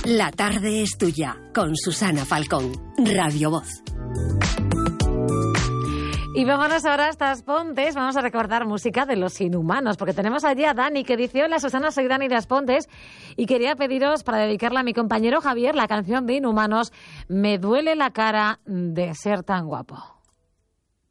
La tarde es tuya, con Susana Falcón, Radio Voz. Y vámonos ahora hasta Aspontes, vamos a recordar música de Los Inhumanos, porque tenemos allí a Dani, que dice: hola Susana, soy Dani de Aspontes, y quería pediros para dedicarla a mi compañero Javier la canción de Inhumanos, Me duele la cara de ser tan guapo.